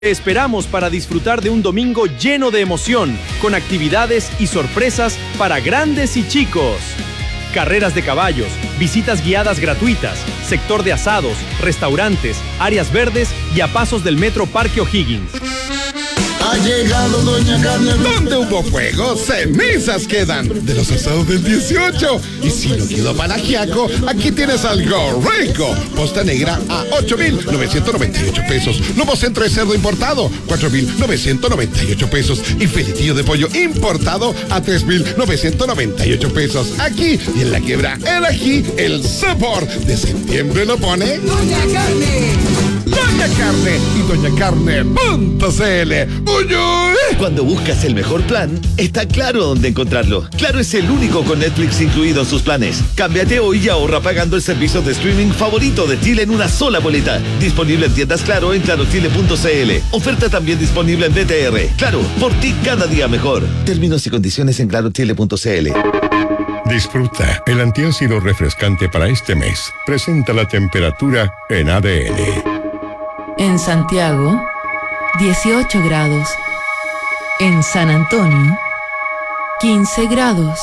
Te esperamos para disfrutar de un domingo lleno de emoción, con actividades y sorpresas para grandes y chicos. Carreras de caballos, visitas guiadas gratuitas, sector de asados, restaurantes, áreas verdes y a pasos del Metro Parque O'Higgins. Ha llegado Doña Carmen. Donde hubo fuego, cenizas quedan. De los asados del 18. Y si no quedó para ajiaco, aquí tienes algo rico. Posta negra a 8,998 pesos. Lomo centro de cerdo importado, 4,998 pesos. Y filetillo de pollo importado a 3,998 pesos. Aquí y en la quiebra, el ají, el sabor de septiembre lo pone Doña Carmen. Doña Carne y doñacarne.cl. ¡Uy! Cuando buscas el mejor plan, está Claro dónde encontrarlo. Claro es el único con Netflix incluido en sus planes. Cámbiate hoy y ahorra pagando el servicio de streaming favorito de Chile en una sola boleta. Disponible en tiendas Claro en clarochile.cl. Oferta también disponible en DTR. Claro, por ti cada día mejor. Términos y condiciones en clarochile.cl. Disfruta el antiácido refrescante para este mes. Presenta la temperatura en ADN. En Santiago, 18 grados. En San Antonio, 15 grados.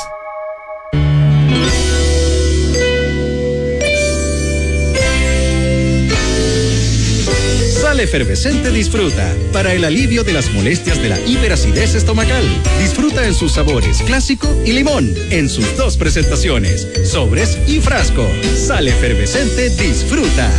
Sal Efervescente Disfruta, para el alivio de las molestias de la hiperacidez estomacal. Disfruta en sus sabores clásico y limón, en sus dos presentaciones, sobres y frasco. Sal Efervescente Disfruta.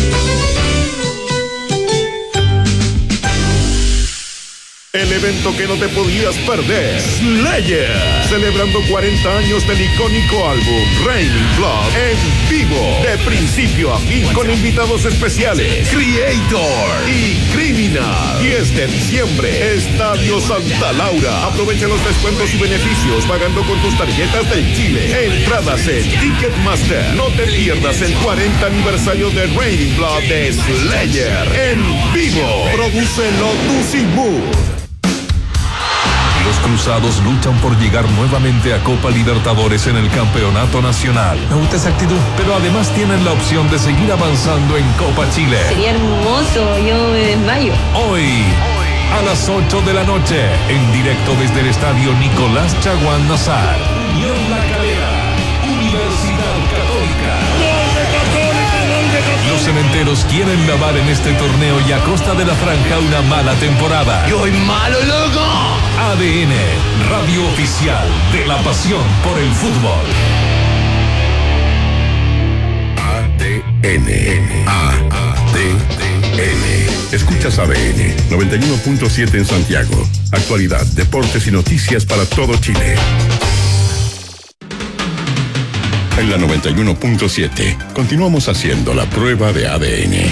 El evento que no te podías perder, Slayer, celebrando 40 años del icónico álbum Raining Blood en vivo, de principio a fin, con invitados especiales, Creator y Criminal. 10 de diciembre, Estadio Santa Laura. Aprovecha los descuentos y beneficios pagando con tus tarjetas del Chile. Entradas en Ticketmaster. No te pierdas el 40 aniversario de Raining Blood de Slayer en vivo. Produce Lotus y Mood. Los cruzados luchan por llegar nuevamente a Copa Libertadores en el Campeonato Nacional. Me gusta esa actitud. Pero además tienen la opción de seguir avanzando en Copa Chile. Sería hermoso, yo me desmayo. Hoy, a las 8 de la noche, en directo desde el estadio Nicolás Chaguán Nazar. Unión La Calera, Universidad Católica. Los cementeros quieren lavar en este torneo y a costa de la franja una mala temporada. ¡Yo soy malo, loco! ADN, radio oficial de la pasión por el fútbol. ADN. Escuchas ADN 91.7 en Santiago. Actualidad, deportes y noticias para todo Chile. En la 91.7 continuamos haciendo la prueba de ADN.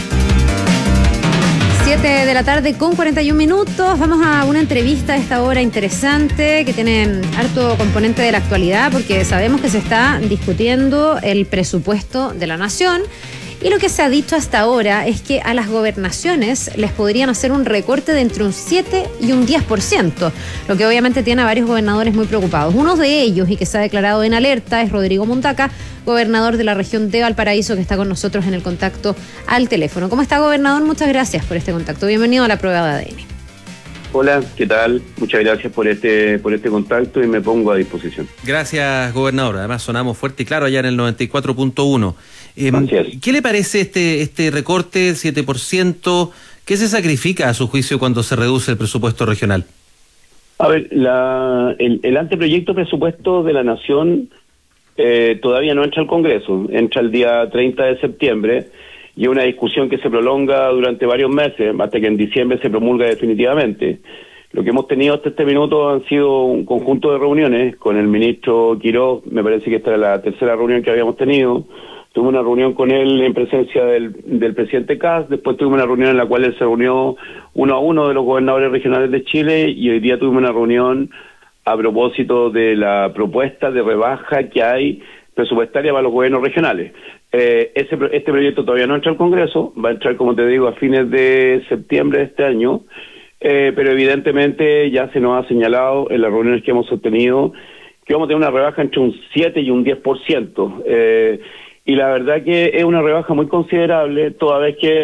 7 de la tarde con 41 minutos. Vamos a una entrevista a esta hora interesante que tiene harto componente de la actualidad, porque sabemos que se está discutiendo el presupuesto de la nación. Y lo que se ha dicho hasta ahora es que a las gobernaciones les podrían hacer un recorte de entre un 7 y un 10%, lo que obviamente tiene a varios gobernadores muy preocupados. Uno de ellos, y que se ha declarado en alerta, es Rodrigo Muntaca, gobernador de la región de Valparaíso, que está con nosotros en el contacto al teléfono. ¿Cómo está, gobernador? Muchas gracias por este contacto. Bienvenido a la prueba de ADN. Hola, ¿qué tal? Muchas gracias por este contacto y me pongo a disposición. Gracias, gobernador. Además sonamos fuerte y claro allá en el 94.1. ¿Qué le parece este recorte, 7%? ¿Qué se sacrifica a su juicio cuando se reduce el presupuesto regional? A ver, el anteproyecto de presupuesto de la Nación todavía no entra al Congreso, entra el día 30 de septiembre y es una discusión que se prolonga durante varios meses, hasta que en diciembre se promulga definitivamente. Lo que hemos tenido hasta este minuto han sido un conjunto de reuniones con el ministro Quiroz. Me parece que esta era la tercera reunión que habíamos tenido. Tuve una reunión con él en presencia del presidente Kast, después tuvimos una reunión en la cual él se reunió uno a uno de los gobernadores regionales de Chile, y hoy día tuvimos una reunión a propósito de la propuesta de rebaja que hay presupuestaria para los gobiernos regionales. Este proyecto todavía no entra al Congreso, va a entrar, como te digo, a fines de septiembre de este año, pero evidentemente ya se nos ha señalado en las reuniones que hemos sostenido que vamos a tener una rebaja entre un 7 y un 10%. Y la verdad que es una rebaja muy considerable, toda vez que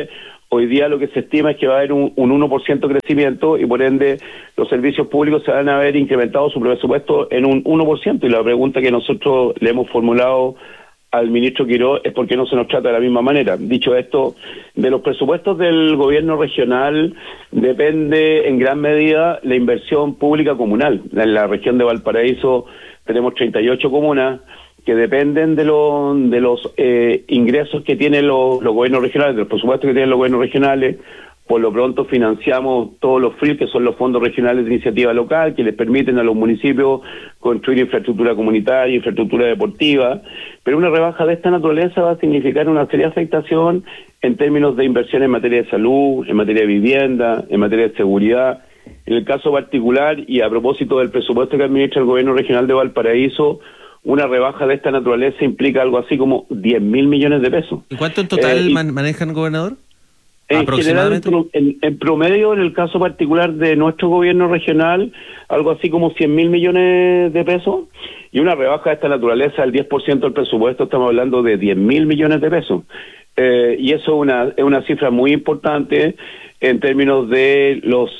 Hoy día lo que se estima es que va a haber un 1% de crecimiento y por ende los servicios públicos se van a ver incrementado su presupuesto en un 1%. Y la pregunta que nosotros le hemos formulado al ministro Quirós es por qué no se nos trata de la misma manera. Dicho esto, de los presupuestos del gobierno regional depende en gran medida la inversión pública comunal. En la región de Valparaíso tenemos 38 comunas que dependen de los ingresos que tienen los gobiernos regionales, de los presupuestos que tienen los gobiernos regionales. Por lo pronto financiamos todos los FRIL, que son los fondos regionales de iniciativa local, que les permiten a los municipios construir infraestructura comunitaria, infraestructura deportiva, pero una rebaja de esta naturaleza va a significar una seria afectación en términos de inversión en materia de salud, en materia de vivienda, en materia de seguridad. En el caso particular, y a propósito del presupuesto que administra el gobierno regional de Valparaíso, una rebaja de esta naturaleza implica algo así como 10.000 millones de pesos. ¿Y cuánto en total manejan, gobernador? En general, en promedio, en el caso particular de nuestro gobierno regional, algo así como 100.000 millones de pesos, y una rebaja de esta naturaleza del 10% del presupuesto, estamos hablando de 10.000 millones de pesos. Y eso es una cifra muy importante en términos de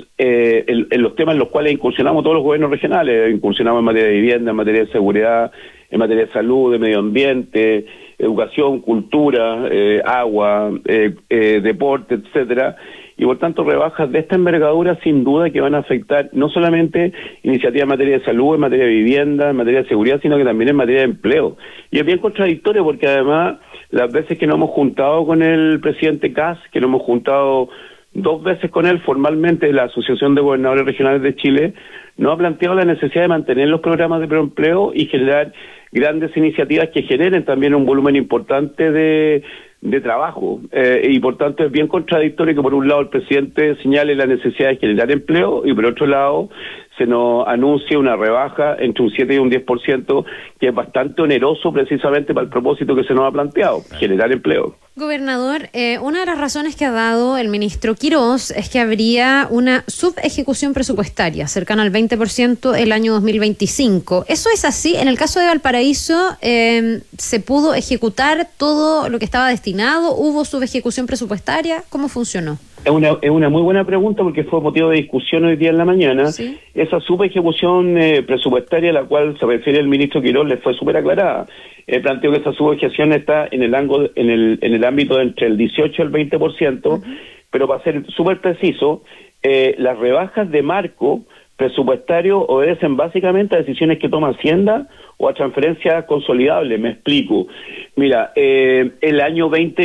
en los temas en los cuales incursionamos todos los gobiernos regionales. Incursionamos en materia de vivienda, en materia de seguridad, en materia de salud, de medio ambiente, educación, cultura, agua, deporte, etcétera. Y por tanto, rebajas de esta envergadura sin duda que van a afectar no solamente iniciativas en materia de salud, en materia de vivienda, en materia de seguridad, sino que también en materia de empleo. Y es bien contradictorio porque además las veces que nos hemos juntado con el presidente Kast, que nos hemos juntado 2 veces con él formalmente, la Asociación de Gobernadores Regionales de Chile nos ha planteado la necesidad de mantener los programas de preempleo y generar grandes iniciativas que generen también un volumen importante de trabajo. Y por tanto es bien contradictorio que por un lado el presidente señale la necesidad de generar empleo y por otro lado se nos anuncia una rebaja entre un 7 y un 10%, que es bastante oneroso precisamente para el propósito que se nos ha planteado, generar empleo. Gobernador, una de las razones que ha dado el ministro Quirós es que habría una subejecución presupuestaria cercana al 20% el año 2025. ¿Eso es así? En el caso de Valparaíso, ¿se pudo ejecutar todo lo que estaba destinado? ¿Hubo subejecución presupuestaria? ¿Cómo funcionó? Es una muy buena pregunta porque fue motivo de discusión hoy día en la mañana. ¿Sí? Esa subejecución presupuestaria a la cual se refiere el ministro Quirós le fue súper aclarada. Planteó que esa subejecución está en el ámbito de entre el 18 y el 20%, pero para ser súper preciso, las rebajas de marco presupuestario obedecen básicamente a decisiones que toma Hacienda o a transferencias consolidables. Me explico. Mira, el año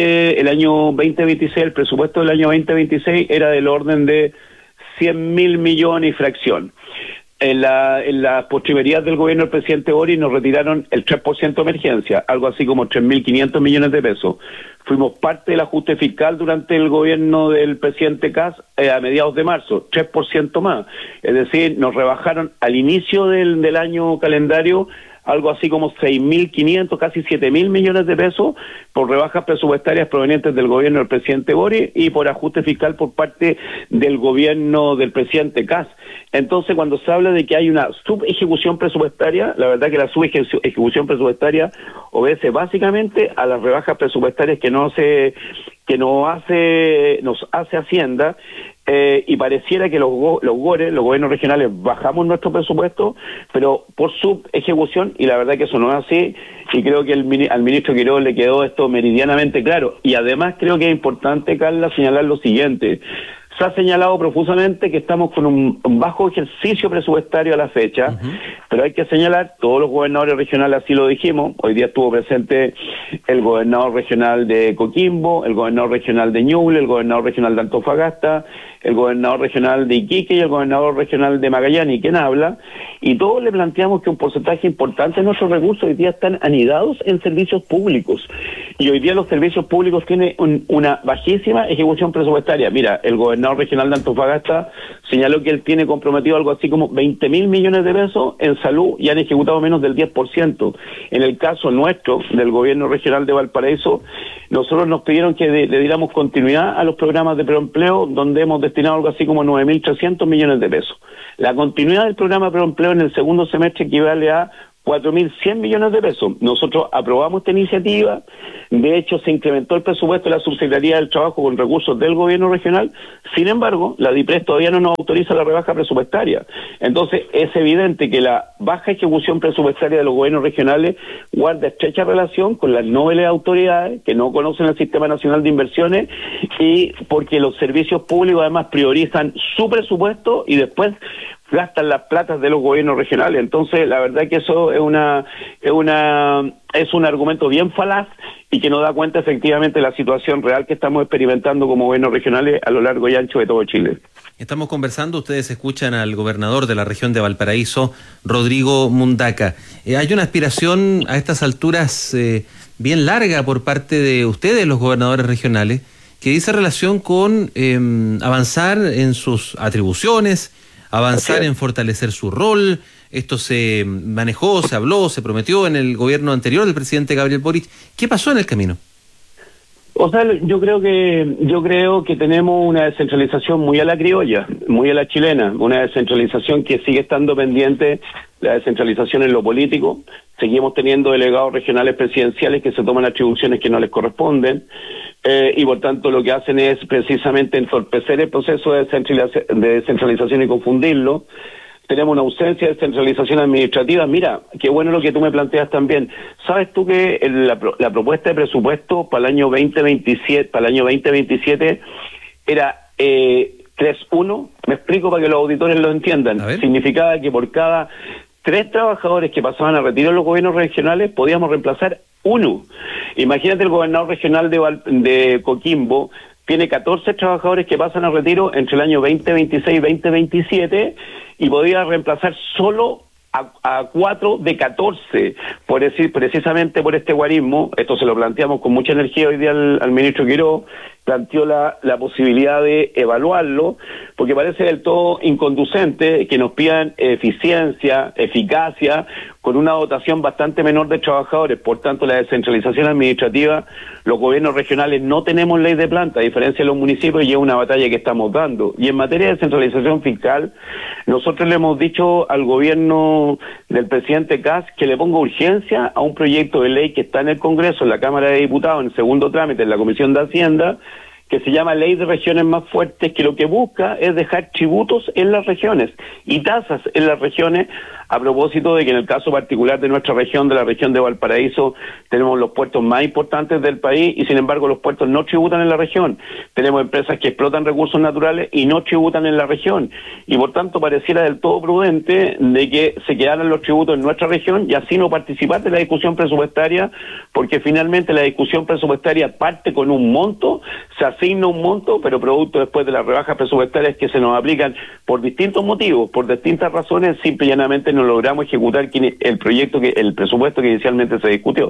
2026, el presupuesto del año 2026 era del orden de 100.000 millones y fracción. En las postrimerías del gobierno del presidente Boric nos retiraron el 3% de emergencia, algo así como 3.500 millones de pesos. Fuimos parte del ajuste fiscal durante el gobierno del presidente Kast a mediados de marzo, 3% más. Es decir, nos rebajaron al inicio del año calendario algo así como 6.500, casi 7.000 millones de pesos por rebajas presupuestarias provenientes del gobierno del presidente Boric y por ajuste fiscal por parte del gobierno del presidente Kast. Entonces, cuando se habla de que hay una subejecución presupuestaria, la verdad que la subejecución presupuestaria obedece básicamente a las rebajas presupuestarias que nos hace Hacienda. Y pareciera que los gobiernos regionales bajamos nuestro presupuesto, pero por subejecución, y la verdad que eso no es así, y creo que al ministro Quirós le quedó esto meridianamente claro. Y además creo que es importante, Carla, señalar lo siguiente. Se ha señalado profusamente que estamos con un bajo ejercicio presupuestario a la fecha, pero hay que señalar, todos los gobernadores regionales así lo dijimos, hoy día estuvo presente el gobernador regional de Coquimbo, el gobernador regional de Ñuble, el gobernador regional de Antofagasta, el gobernador regional de Iquique y el gobernador regional de Magallanes, ¿quién habla? Y todos le planteamos que un porcentaje importante de nuestros recursos hoy día están anidados en servicios públicos. Y hoy día los servicios públicos tienen una bajísima ejecución presupuestaria. Mira, el gobernador regional de Antofagasta señaló que él tiene comprometido algo así como 20.000 millones de pesos en salud y han ejecutado menos del 10%. En el caso nuestro, del gobierno regional de Valparaíso, nosotros nos pidieron que le diéramos continuidad a los programas de preempleo, donde hemos destinado algo así como 9.300 millones de pesos. La continuidad del programa de preempleo en el segundo semestre equivale a 4.100 millones de pesos. Nosotros aprobamos esta iniciativa, de hecho se incrementó el presupuesto de la Subsecretaría del Trabajo con recursos del gobierno regional, sin embargo, la DIPRES todavía no nos autoriza la rebaja presupuestaria. Entonces, es evidente que la baja ejecución presupuestaria de los gobiernos regionales guarda estrecha relación con las nobles autoridades que no conocen el Sistema Nacional de Inversiones y porque los servicios públicos además priorizan su presupuesto y después gastan las platas de los gobiernos regionales. Entonces, la verdad que eso es un argumento bien falaz y que no da cuenta efectivamente de la situación real que estamos experimentando como gobiernos regionales a lo largo y ancho de todo Chile. Estamos conversando, ustedes escuchan al gobernador de la región de Valparaíso, Rodrigo Mundaca. Hay una aspiración a estas alturas bien larga por parte de ustedes, los gobernadores regionales, que dice relación con avanzar en sus atribuciones, avanzar en fortalecer su rol. Esto se manejó, se habló, se prometió en el gobierno anterior del presidente Gabriel Boric. ¿Qué pasó en el camino? O sea, yo creo que tenemos una descentralización muy a la criolla, muy a la chilena, una descentralización que sigue estando pendiente, la descentralización en lo político. Seguimos teniendo delegados regionales presidenciales que se toman atribuciones que no les corresponden, y por tanto lo que hacen es precisamente entorpecer el proceso de descentralización y confundirlo. Tenemos una ausencia de descentralización administrativa. Mira, qué bueno lo que tú me planteas también. ¿Sabes tú que la propuesta de presupuesto para el año 2027 era 3-1? Me explico para que los auditores lo entiendan. Significaba que por cada 3 trabajadores que pasaban a retiro en los gobiernos regionales podíamos reemplazar 1. Imagínate, el gobernador regional de Coquimbo tiene 14 trabajadores que pasan a retiro entre el año 2026 y 2027 y podía reemplazar solo a 4 de 14, por decir, precisamente por este guarismo. Esto se lo planteamos con mucha energía hoy día al ministro Quiroz, planteó la posibilidad de evaluarlo, porque parece del todo inconducente que nos pidan eficiencia, eficacia, con una dotación bastante menor de trabajadores. Por tanto, la descentralización administrativa, los gobiernos regionales no tenemos ley de planta, a diferencia de los municipios, y es una batalla que estamos dando. Y en materia de descentralización fiscal, nosotros le hemos dicho al gobierno del presidente Kast que le ponga urgencia a un proyecto de ley que está en el Congreso, en la Cámara de Diputados, en segundo trámite, en la Comisión de Hacienda, que se llama Ley de Regiones Más Fuertes, que lo que busca es dejar tributos en las regiones y tasas en las regiones, a propósito de que en el caso particular de nuestra región, de la región de Valparaíso, tenemos los puertos más importantes del país y sin embargo los puertos no tributan en la región. Tenemos empresas que explotan recursos naturales y no tributan en la región. Y por tanto pareciera del todo prudente de que se quedaran los tributos en nuestra región y así no participar de la discusión presupuestaria, porque finalmente la discusión presupuestaria parte con un monto, se asigna un monto, pero producto después de las rebajas presupuestarias que se nos aplican por distintos motivos, por distintas razones, simple y llanamente no logramos ejecutar el presupuesto que inicialmente se discutió.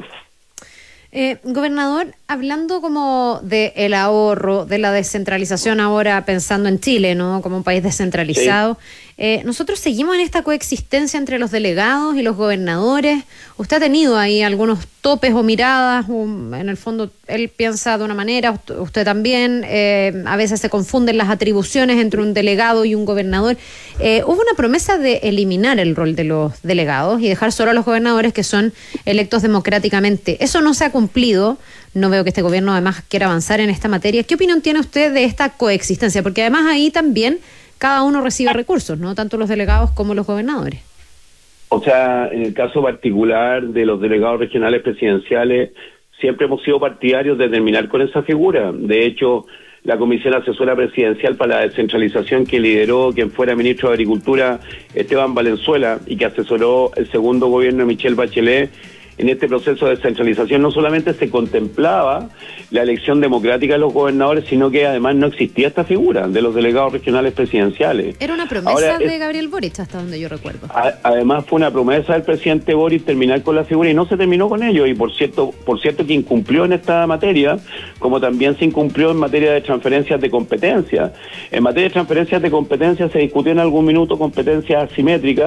Gobernador, hablando como de el ahorro, de la descentralización ahora pensando en Chile, ¿no? Como un país descentralizado, nosotros seguimos en esta coexistencia entre los delegados y los gobernadores. ¿Usted ha tenido ahí algunos topes o miradas? En el fondo, él piensa de una manera, usted también. A veces se confunden las atribuciones entre un delegado y un gobernador. Hubo una promesa de eliminar el rol de los delegados y dejar solo a los gobernadores que son electos democráticamente. Eso no se ha cumplido. No veo que este gobierno además quiera avanzar en esta materia. ¿Qué opinión tiene usted de esta coexistencia? Porque además ahí también cada uno recibe recursos, ¿no? Tanto los delegados como los gobernadores. O sea, en el caso particular de los delegados regionales presidenciales, siempre hemos sido partidarios de terminar con esa figura. De hecho, la Comisión Asesora Presidencial para la Descentralización que lideró quien fuera ministro de Agricultura, Esteban Valenzuela, y que asesoró el segundo gobierno de Michelle Bachelet, en este proceso de descentralización no solamente se contemplaba la elección democrática de los gobernadores, sino que además no existía esta figura de los delegados regionales presidenciales. Era una promesa de Gabriel Boric, hasta donde yo recuerdo. Además fue una promesa del presidente Boric terminar con la figura y no se terminó con ello, y por cierto que incumplió en esta materia, como también se incumplió en materia de transferencias de competencia. En materia de transferencias de competencia se discutió en algún minuto competencias asimétricas,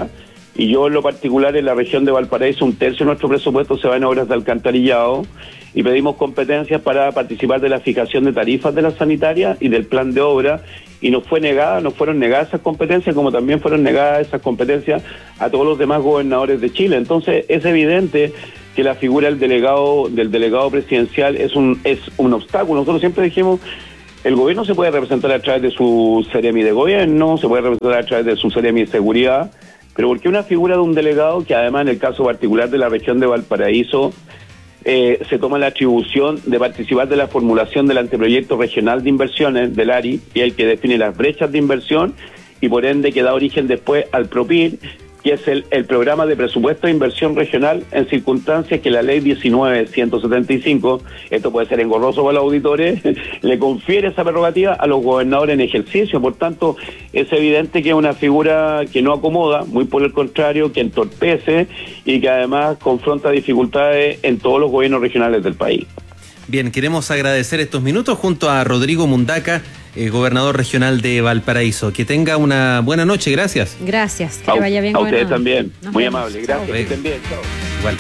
y yo en lo particular en la región de Valparaíso, 1/3 de nuestro presupuesto se va en obras de alcantarillado, y pedimos competencias para participar de la fijación de tarifas de la sanitaria y del plan de obra, y nos fueron negadas esas competencias, como también fueron negadas esas competencias a todos los demás gobernadores de Chile. Entonces es evidente que la figura del delegado presidencial es un obstáculo. Nosotros siempre dijimos, el gobierno se puede representar a través de su Seremi de gobierno, se puede representar a través de su Seremi de seguridad, pero ¿por qué una figura de un delegado que además en el caso particular de la región de Valparaíso se toma la atribución de participar de la formulación del anteproyecto regional de inversiones del ARI, y el que define las brechas de inversión y por ende que da origen después al PROPIR, que es el programa de presupuesto de inversión regional, en circunstancias que la ley 19.175, esto puede ser engorroso para los auditores, le confiere esa prerrogativa a los gobernadores en ejercicio? Por tanto, es evidente que es una figura que no acomoda, muy por el contrario, que entorpece y que además confronta dificultades en todos los gobiernos regionales del país. Bien, queremos agradecer estos minutos junto a Rodrigo Mundaca, gobernador regional de Valparaíso. Que tenga una buena noche, gracias. Gracias, que le vaya bien. A ustedes también, Nos muy vemos. amable, gracias, que estén bien, chao. Igual.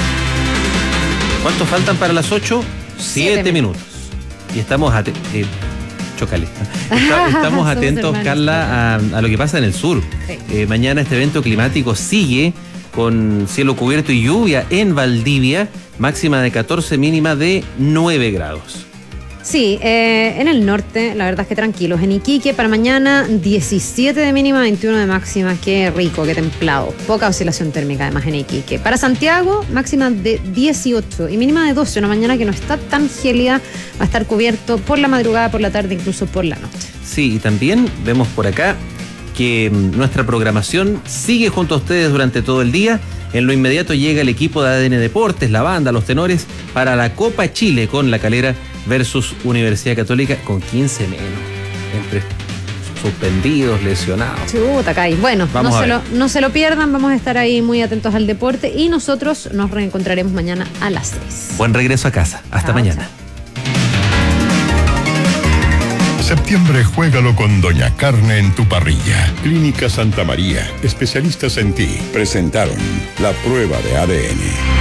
¿Cuántos faltan para las 8? 7 minutos. Y estamos chócale. Estamos atentos, hermanos, Carla, a lo que pasa en el sur. Sí. Mañana este evento climático sigue con cielo cubierto y lluvia en Valdivia, máxima de 14, mínima de 9 grados. Sí, en el norte, la verdad es que tranquilos. En Iquique, para mañana, 17 de mínima, 21 de máxima. Qué rico, qué templado. Poca oscilación térmica, además, en Iquique. Para Santiago, máxima de 18 y mínima de 12. Una mañana que no está tan gélida, va a estar cubierto por la madrugada, por la tarde, incluso por la noche. Sí, y también vemos por acá que nuestra programación sigue junto a ustedes durante todo el día. En lo inmediato llega el equipo de ADN Deportes, la banda, los tenores, para la Copa Chile con La Calera versus Universidad Católica, con 15 menos, entre suspendidos, lesionados. Chuta, Kai. Bueno, Vamos no se lo pierdan, vamos a estar ahí muy atentos al deporte y nosotros nos reencontraremos mañana a las 6. Buen regreso a casa. Hasta mañana. Septiembre, juégalo con Doña Carne en tu parrilla. Clínica Santa María, especialistas en ti, presentaron la prueba de ADN.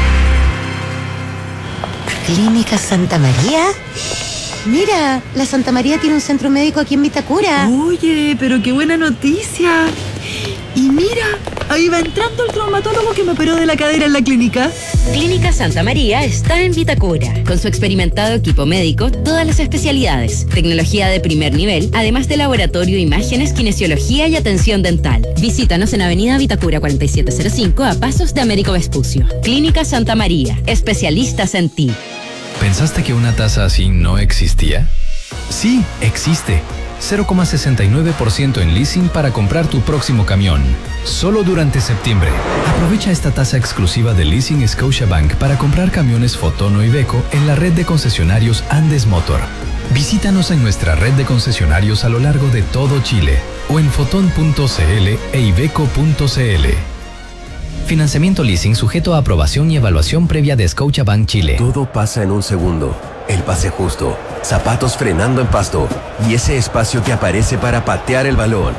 ¿Clínica Santa María? Mira, la Santa María tiene un centro médico aquí en Vitacura. Oye, pero qué buena noticia. Y mira, ahí va entrando el traumatólogo que me operó de la cadera en la clínica. Clínica Santa María está en Vitacura. Con su experimentado equipo médico, todas las especialidades, tecnología de primer nivel, además de laboratorio, imágenes, kinesiología y atención dental. Visítanos en Avenida Vitacura 4705 a pasos de Américo Vespucio. Clínica Santa María, especialistas en ti. ¿Pensaste que una tasa así no existía? Sí, existe. 0,69% en leasing para comprar tu próximo camión. Solo durante septiembre. Aprovecha esta tasa exclusiva de leasing Scotiabank para comprar camiones Foton o Iveco en la red de concesionarios Andes Motor. Visítanos en nuestra red de concesionarios a lo largo de todo Chile o en foton.cl e iveco.cl. Financiamiento leasing sujeto a aprobación y evaluación previa de Scotiabank Chile. Todo pasa en un segundo. El pase justo, zapatos frenando en pasto y ese espacio que aparece para patear el balón.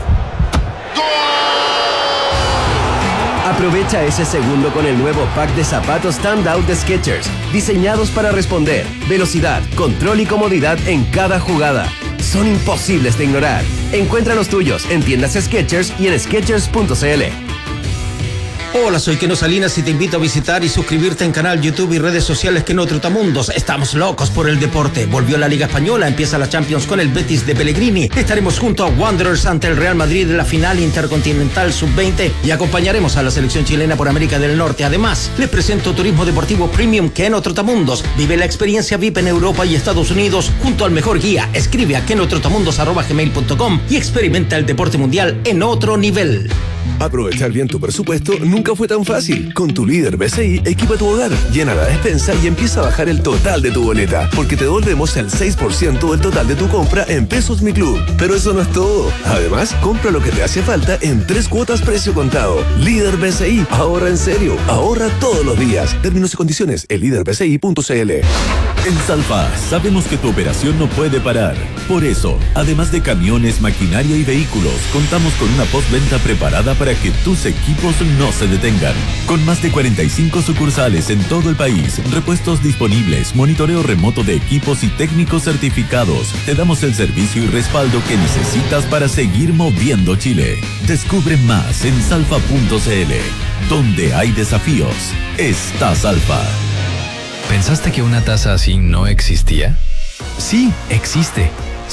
Aprovecha ese segundo con el nuevo pack de zapatos Standout de Skechers, diseñados para responder, velocidad, control y comodidad en cada jugada. Son imposibles de ignorar. Encuentra los tuyos en tiendas Skechers y en Skechers.cl. Hola, soy Keno Salinas y te invito a visitar y suscribirte en canal YouTube y redes sociales Keno Trotamundos. Estamos locos por el deporte. Volvió la Liga Española, empieza la Champions con el Betis de Pellegrini. Estaremos junto a Wanderers ante el Real Madrid en la final intercontinental sub-20 y acompañaremos a la selección chilena por América del Norte. Además, les presento Turismo Deportivo Premium Keno Trotamundos. Vive la experiencia VIP en Europa y Estados Unidos junto al mejor guía. Escribe a kenotrotamundos@gmail.com y experimenta el deporte mundial en otro nivel. Aprovechar bien tu presupuesto nunca fue tan fácil. Con tu líder BCI, equipa tu hogar, llena la despensa y empieza a bajar el total de tu boleta, porque te devolvemos el 6% del total de tu compra en Pesos Mi Club. Pero eso no es todo. Además, compra lo que te hace falta en 3 cuotas precio contado. Líder BCI, ahorra en serio, ahorra todos los días. Términos y condiciones en líderbci.cl. En Salfa sabemos que tu operación no puede parar. Por eso, además de camiones, maquinaria y vehículos, contamos con una postventa preparada para que tus equipos no se detengan. Con más de 45 sucursales en todo el país, repuestos disponibles, monitoreo remoto de equipos y técnicos certificados, te damos el servicio y respaldo que necesitas para seguir moviendo Chile. Descubre más en salfa.cl. Donde hay desafíos, está Salfa. ¿Pensaste que una tasa así no existía? Sí, existe.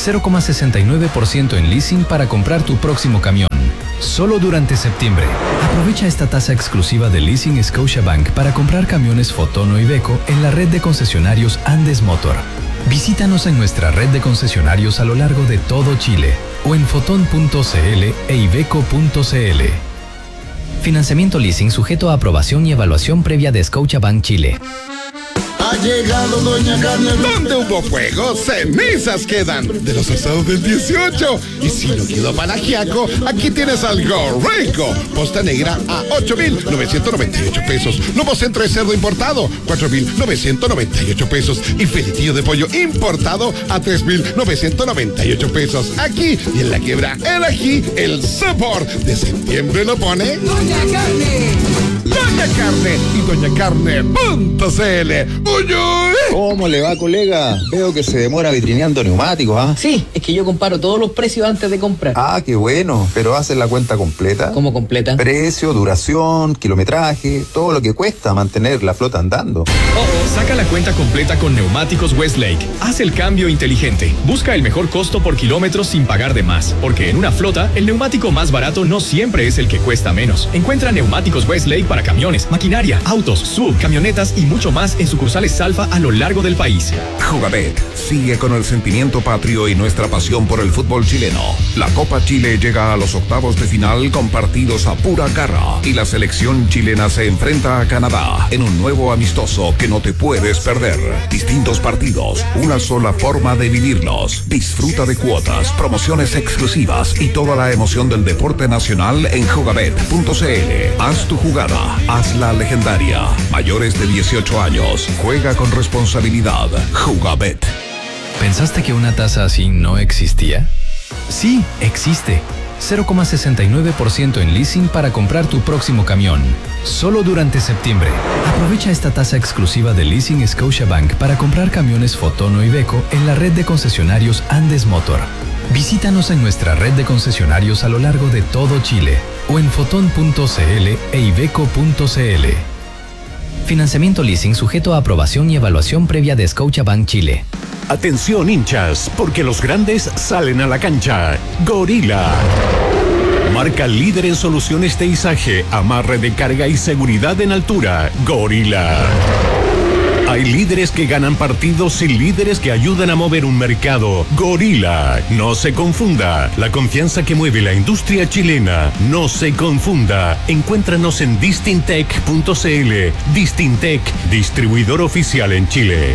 0,69% en leasing para comprar tu próximo camión. Solo durante septiembre. Aprovecha esta tasa exclusiva de leasing Scotiabank para comprar camiones Foton o Iveco en la red de concesionarios Andes Motor. Visítanos en nuestra red de concesionarios a lo largo de todo Chile o en foton.cl e iveco.cl. Financiamiento leasing sujeto a aprobación y evaluación previa de Scotiabank Chile. Ha llegado Doña Carne. Donde hubo fuego, cenizas quedan. De los asados del 18. Y si no quedó palagiaco, aquí tienes algo rico. Posta negra a 8,998 pesos. Nuevo centro de cerdo importado, 4,998 pesos. Y filetillo de pollo importado a 3,998 pesos. Aquí y en la quiebra, el ají, el sabor de septiembre lo pone Doña Carne. Doña Carne y doñacarne.cl. ¡Uy! ¿Cómo le va, colega? Veo que se demora vitrineando neumáticos, ¿ah? Sí, es que yo comparo todos los precios antes de comprar. Ah, qué bueno. ¿Pero haces la cuenta completa? ¿Cómo completa? Precio, duración, kilometraje, todo lo que cuesta mantener la flota andando. Saca la cuenta completa con Neumáticos Westlake. Haz el cambio inteligente. Busca el mejor costo por kilómetro sin pagar de más. Porque en una flota, el neumático más barato no siempre es el que cuesta menos. Encuentra Neumáticos Westlake para camiones, maquinaria, autos, sub, camionetas y mucho más en sucursales Salfa a lo largo del país. Jugabet sigue con el sentimiento patrio y nuestra pasión por el fútbol chileno. La Copa Chile llega a los octavos de final con partidos a pura garra y la selección chilena se enfrenta a Canadá en un nuevo amistoso que no te puedes perder. Distintos partidos, una sola forma de vivirlos. Disfruta de cuotas, promociones exclusivas y toda la emoción del deporte nacional en jugabet.cl. Haz tu jugada, hazla legendaria. Mayores de 18 años. Juega con responsabilidad. Jugabet. ¿Pensaste que una tasa así no existía? Sí, existe. 0,69% en leasing para comprar tu próximo camión. Solo durante septiembre. Aprovecha esta tasa exclusiva de leasing Scotiabank para comprar camiones Foton o Iveco en la red de concesionarios Andes Motor. Visítanos en nuestra red de concesionarios a lo largo de todo Chile o en foton.cl e iveco.cl. Financiamiento leasing sujeto a aprobación y evaluación previa de Scotiabank Chile. Atención hinchas, porque los grandes salen a la cancha. Gorila. Marca líder en soluciones de izaje, amarre de carga y seguridad en altura. Gorila. Hay líderes que ganan partidos y líderes que ayudan a mover un mercado. Gorila. No se confunda. La confianza que mueve la industria chilena. No se confunda. Encuéntranos en distintec.cl. Distintec, distribuidor oficial en Chile.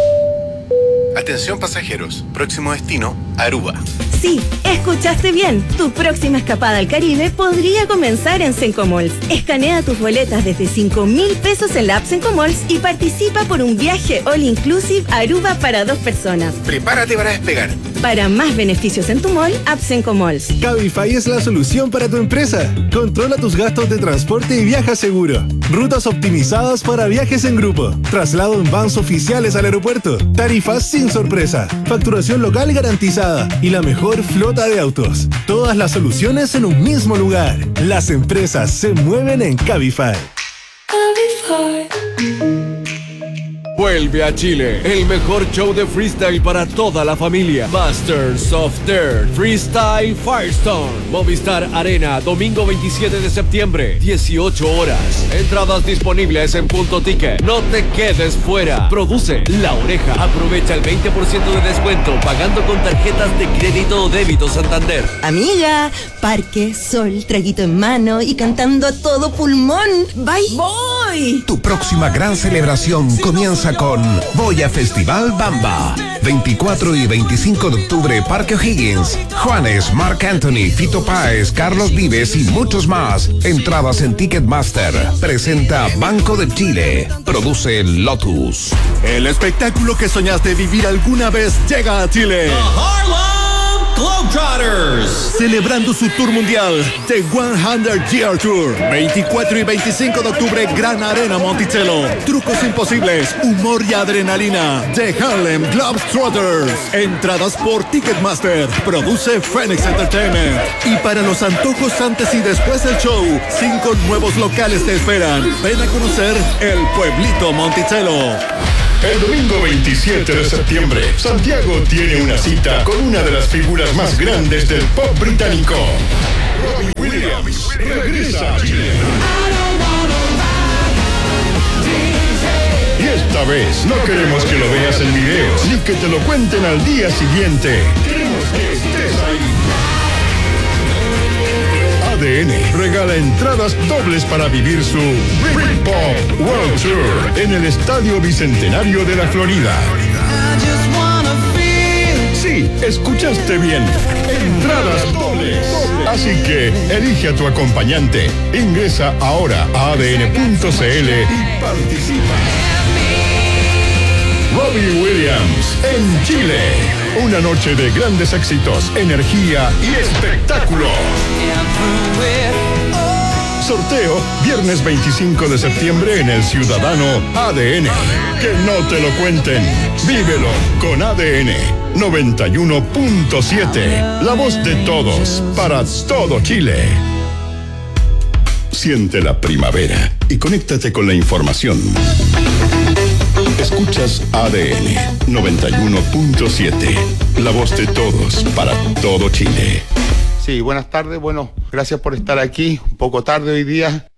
Atención pasajeros, próximo destino, Aruba. Sí, escuchaste bien. Tu próxima escapada al Caribe podría comenzar en Sencomalls. Escanea tus boletas desde 5,000 pesos en la app Sencomalls y participa por un viaje all inclusive a Aruba para 2 personas. Prepárate para despegar. Para más beneficios en tu mall, app Sencomalls. Cabify es la solución para tu empresa. Controla tus gastos de transporte y viaja seguro. Rutas optimizadas para viajes en grupo. Traslado en vans oficiales al aeropuerto. Tarifas sin sorpresa. Facturación local garantizada. Y la mejor flota de autos. Todas las soluciones en un mismo lugar. Las empresas se mueven en Cabify. Vuelve a Chile, el mejor show de freestyle para toda la familia. Masters of Dirt Freestyle Firestone. Movistar Arena, domingo 27 de septiembre, 18 horas. Entradas disponibles en Punto Ticket. No te quedes fuera. Produce La Oreja. Aprovecha el 20% de descuento pagando con tarjetas de crédito o débito Santander. Amiga, parque, sol, traguito en mano y cantando a todo pulmón. Bye. Voy. voy! Tu próxima gran celebración comienza con Boya Festival Bamba. 24 y 25 de octubre, Parque O'Higgins. Juanes, Marc Anthony, Fito Páez, Carlos Vives y muchos más. Entradas en Ticketmaster. Presenta Banco de Chile. Produce Lotus. El espectáculo que soñaste vivir alguna vez llega a Chile. Globetrotters, celebrando su tour mundial, The 100 Year Tour, 24 y 25 de octubre, Gran Arena Monticello. Trucos imposibles, humor y adrenalina, The Harlem Globetrotters. Entradas por Ticketmaster, produce Phoenix Entertainment. Y para los antojos antes y después del show, 5 nuevos locales te esperan. Ven a conocer el pueblito Monticello. El domingo 27 de septiembre, Santiago tiene una cita con una de las figuras más grandes del pop británico. Robbie Williams regresa a Chile. Y esta vez no queremos que lo veas en videos, ni que te lo cuenten al día siguiente. Queremos que estés ahí. ADN regala entradas dobles para vivir su Britpop World Tour en el Estadio Bicentenario de la Florida. Sí, escuchaste bien. Entradas dobles. Así que elige a tu acompañante. Ingresa ahora a adn.cl y participa. Robbie Williams en Chile. Una noche de grandes éxitos, energía y espectáculo. Sorteo viernes 25 de septiembre en el Ciudadano ADN. Que no te lo cuenten. Vívelo con ADN 91.7. La voz de todos para todo Chile. Siente la primavera y conéctate con la información. Escuchas ADN 91.7. La voz de todos para todo Chile. Sí, buenas tardes. Bueno, gracias por estar aquí. Un poco tarde hoy día.